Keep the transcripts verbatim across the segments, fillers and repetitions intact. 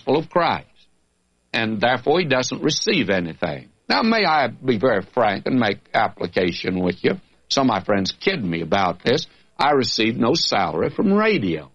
gospel of Christ. And therefore he doesn't receive anything. Now, may I be very frank and make application with you? Some of my friends kid me about this. I receive no salary from radio.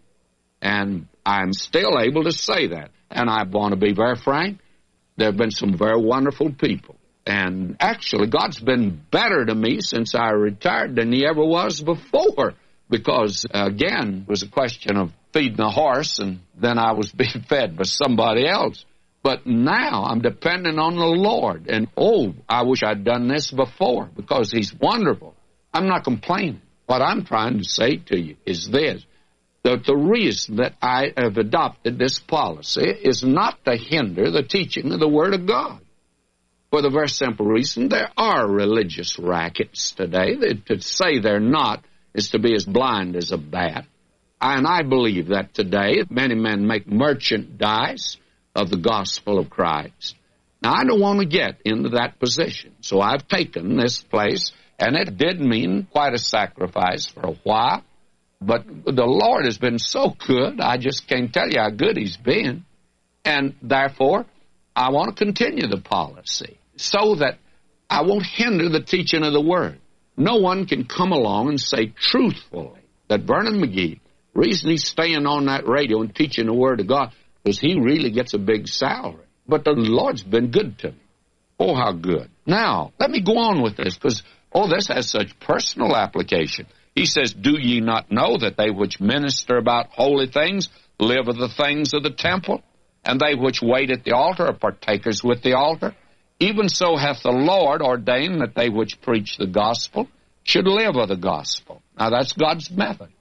And I'm still able to say that. And I want to be very frank. There have been some very wonderful people. And actually, God's been better to me since I retired than he ever was before. Because, again, it was a question of feeding a horse, and then I was being fed by somebody else. But now I'm dependent on the Lord. And, oh, I wish I'd done this before, because he's wonderful. I'm not complaining. What I'm trying to say to you is this, that the reason that I have adopted this policy is not to hinder the teaching of the Word of God. For the very simple reason, there are religious rackets today. That to say they're not is to be as blind as a bat. And I believe that today many men make merchandise of the gospel of Christ. Now, I don't want to get into that position, so I've taken this place, and it did mean quite a sacrifice for a while, but the Lord has been so good, I just can't tell you how good he's been, and therefore, I want to continue the policy so that I won't hinder the teaching of the Word. No one can come along and say truthfully that Vernon McGee, the reason he's staying on that radio and teaching the Word of God, because he really gets a big salary. But the Lord's been good to me. Oh, how good. Now, let me go on with this, because, oh, this has such personal application. He says, do ye not know that they which minister about holy things live of the things of the temple? And they which wait at the altar are partakers with the altar? Even so hath the Lord ordained that they which preach the gospel should live of the gospel. Now, that's God's method.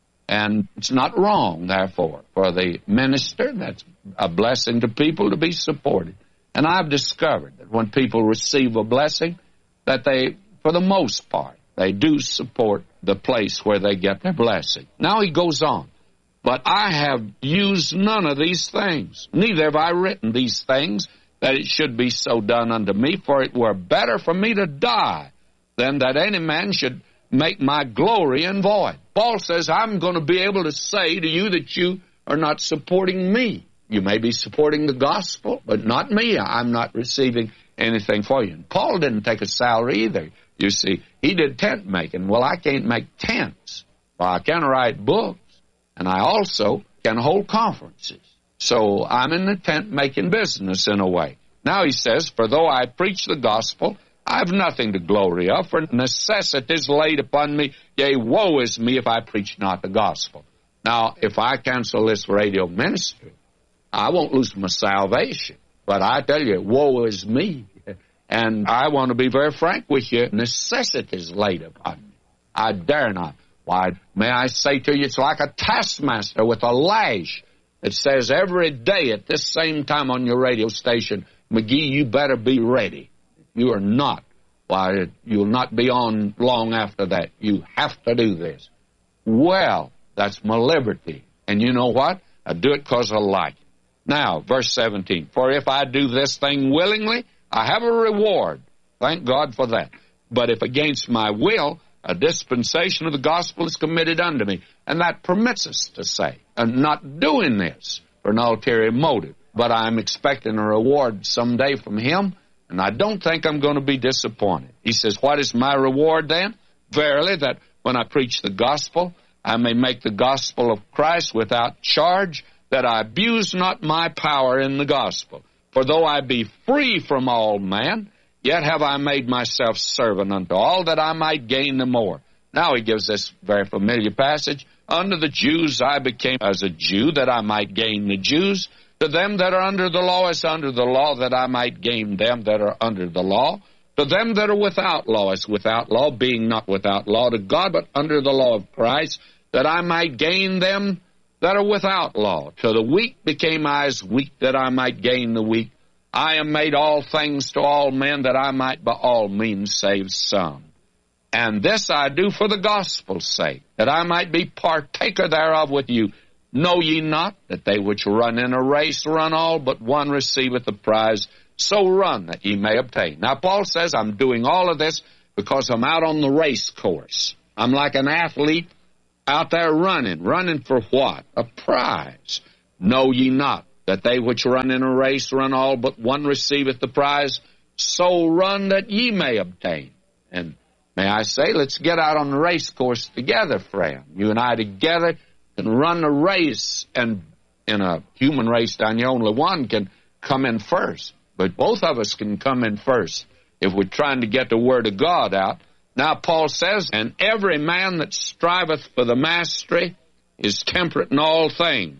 And it's not wrong, therefore, for the minister. That's a blessing to people to be supported. And I've discovered that when people receive a blessing, that they, for the most part, they do support the place where they get their blessing. Now he goes on. But I have used none of these things, neither have I written these things, that it should be so done unto me, for it were better for me to die than that any man should make my glory in void. Paul says, I'm going to be able to say to you that you are not supporting me. You may be supporting the gospel, but not me. I'm not receiving anything for you. And Paul didn't take a salary either. You see, he did tent making. Well, I can't make tents. Well, I can write books, and I also can hold conferences. So I'm in the tent making business in a way. Now he says, for though I preach the gospel, I have nothing to glory of, for necessity is laid upon me. Yea, woe is me if I preach not the gospel. Now, if I cancel this radio ministry, I won't lose my salvation. But I tell you, woe is me. And I want to be very frank with you. Necessity is laid upon me. I dare not. Why, may I say to you, it's like a taskmaster with a lash that says every day at this same time on your radio station, McGee, you better be ready. You are not. Why, you'll not be on long after that. You have to do this. Well, that's my liberty. And you know what? I do it because I like it. Now, verse seventeen. For if I do this thing willingly, I have a reward. Thank God for that. But if against my will, a dispensation of the gospel is committed unto me. And that permits us to say, I'm not doing this for an ulterior motive, but I'm expecting a reward someday from him. And I don't think I'm going to be disappointed. He says, what is my reward then? Verily, that when I preach the gospel, I may make the gospel of Christ without charge, that I abuse not my power in the gospel. For though I be free from all men, yet have I made myself servant unto all, that I might gain the more. Now he gives this very familiar passage. Unto the Jews I became as a Jew, that I might gain the Jews. To them that are under the law as under the law, that I might gain them that are under the law. To them that are without law as without law, being not without law to God, but under the law of Christ, that I might gain them that are without law. To the weak became I as weak, that I might gain the weak. I am made all things to all men, that I might by all means save some. And this I do for the gospel's sake, that I might be partaker thereof with you. Know ye not that they which run in a race run all, but one receiveth the prize? So run that ye may obtain. Now, Paul says, I'm doing all of this because I'm out on the race course. I'm like an athlete out there running. Running for what? A prize. Know ye not that they which run in a race run all, but one receiveth the prize. So run that ye may obtain. And may I say, let's get out on the race course together, friend. You and I together can run a race, and in a human race down here, only one can come in first. But both of us can come in first if we're trying to get the Word of God out. Now, Paul says, and every man that striveth for the mastery is temperate in all things.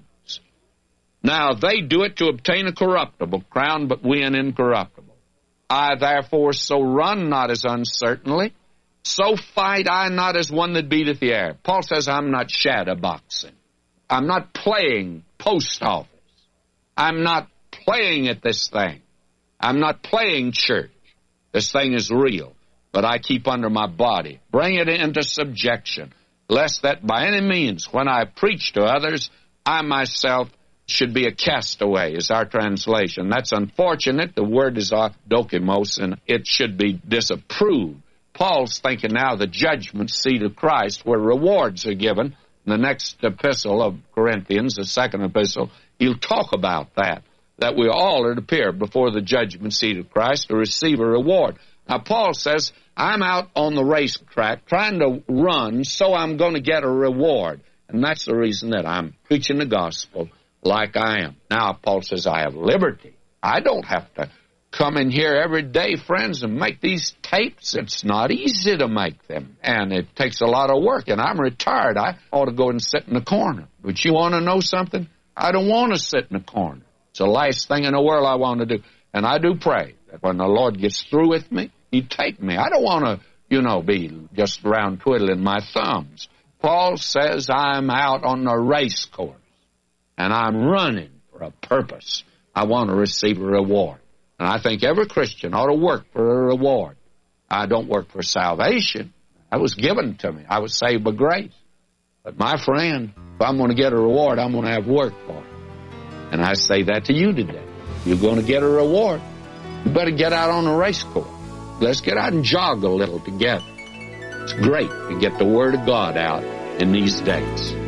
Now, they do it to obtain a corruptible crown, but we an incorruptible. I, therefore, so run not as uncertainly, so fight I not as one that beateth the air. Paul says, I'm not shadow boxing. I'm not playing post office. I'm not playing at this thing. I'm not playing church. This thing is real, but I keep under my body. Bring it into subjection, lest that by any means, when I preach to others, I myself should be a castaway, is our translation. That's unfortunate. The word is dokimos, and it should be disapproved. Paul's thinking now the judgment seat of Christ, where rewards are given. In the next epistle of Corinthians, the second epistle, he'll talk about that, that we all are to appear before the judgment seat of Christ to receive a reward. Now, Paul says, I'm out on the racetrack trying to run, so I'm going to get a reward. And that's the reason that I'm preaching the gospel like I am. Now, Paul says, I have liberty. I don't have to come in here every day, friends, and make these tapes. It's not easy to make them, and it takes a lot of work, and I'm retired. I ought to go and sit in the corner. But you want to know something? I don't want to sit in the corner. It's the last thing in the world I want to do. And I do pray that when the Lord gets through with me, He'd take me. I don't want to, you know, be just around twiddling my thumbs. Paul says I'm out on the race course, and I'm running for a purpose. I want to receive a reward. And I think every Christian ought to work for a reward. I don't work for salvation. That was given to me. I was saved by grace. But my friend, if I'm going to get a reward, I'm going to have work for it. And I say that to you today. If you're going to get a reward, you better get out on a race course. Let's get out and jog a little together. It's great to get the Word of God out in these days.